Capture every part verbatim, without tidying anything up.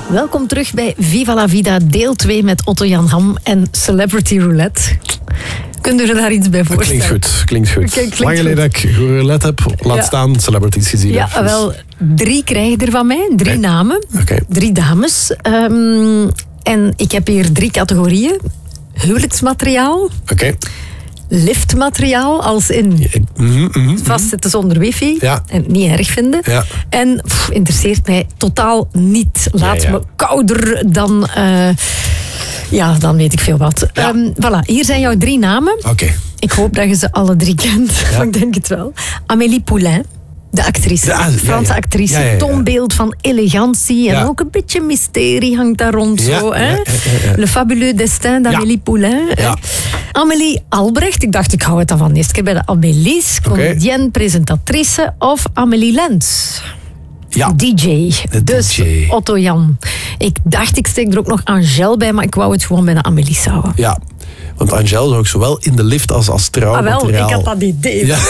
Welkom terug bij Viva la Vida deel twee met Otto-Jan Ham en Celebrity Roulette. Kunt u er daar iets bij voorstellen? Klinkt goed, klinkt goed. Klinkt Lang geleden dat ik roulette heb, laat Ja. staan celebrities gezien Ja, heb. Dus- wel, drie krijg je er van mij. Drie Oké. namen. Oké. Drie dames. Um, en ik heb hier drie categorieën. Huwelijksmateriaal, Oké. liftmateriaal, als in Ja, mhm, mhm. vastzitten zonder wifi Ja. en het niet erg vinden. Ja. En pff, interesseert mij totaal niet. Laat Ja, ja. me kouder dan... eh, ja, dan weet ik veel wat. Ja. Ehm, voilà, hier zijn jouw drie namen. Oké. Ik hoop dat je ze alle drie kent. Ja. Ik denk het wel. Amélie Poulain, de actrice. Ja, ja, de Franse ja. actrice. Ja, ja, ja. Toonbeeld van elegantie. En Ja. ook een beetje mysterie hangt daar rond. Ja, zo, hè? ja, ja, ja, ja. Le fabuleux destin d'Amélie Ja. Poulain. Ja. Amélie Albrecht. Ik dacht, ik hou het dan van de eerste keer bij de Amélies. Oké. Comedienne, presentatrice. Of Amélie Lens. Ja. D J. De dus D J. Otto Jan. Ik dacht, ik steek er ook nog Angèle bij, maar ik wou het gewoon bij de Amélies houden. Ja. Want Angèle zou ik zowel in de lift als als Ah, wel, trouwmateriaal... ik had dat idee. Ja.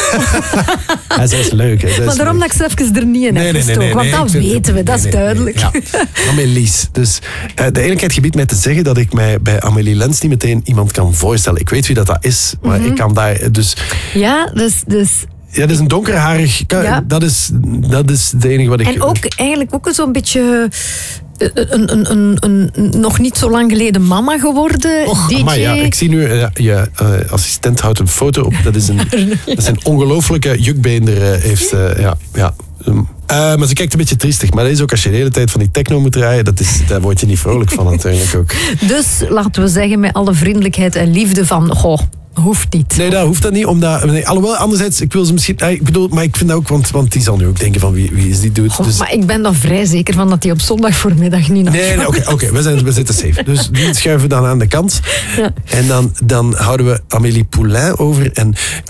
Ja, zij is leuk. Hè. Zij is Maar daarom leuk. dat ik ze even er niet in heb gestoken. Want dat ik vind- weten we, dat is nee, nee, duidelijk. nee, ja. Amélies. Dus uh, de eerlijkheid gebiedt mij te zeggen dat ik mij bij Amélie Lens niet meteen iemand kan voorstellen. Ik weet wie dat, dat is, maar ik kan daar... Dus, Ja, dus... dus ja, dat is een donkerharig... Ja. Dat, is, dat is het enige wat ik... en ook eigenlijk ook zo'n beetje... eh, Een, een, een, een, een nog niet zo lang geleden mama geworden. Och, D J. maar ja, ik zie nu, uh, je uh, assistent houdt een foto op. Dat is een, dat is een ongelofelijke jukbeender. Uh, heeft, uh, ja, ja. Um, uh, maar ze kijkt een beetje triestig. Maar dat is ook als je de hele tijd van die techno moet draaien. Dat is, daar word je niet vrolijk van natuurlijk ook. Dus laten we zeggen met alle vriendelijkheid en liefde van... Goh, hoeft niet. Nee, dat hoeft dat niet. Omdat, nee, alhoewel, anderzijds, ik wil ze misschien... uh, Ik bedoel, maar ik vind dat ook, want, want die zal nu ook denken van wie, wie is die dude. Goh, Dus, maar ik ben er vrij zeker van dat hij op zondag voormiddag niet naar nee, nee, oké, oké, we, zijn- we zitten safe. Dus die schuiven we dan aan de kant. Ja. En dan, dan houden we Amélie Poulain over. En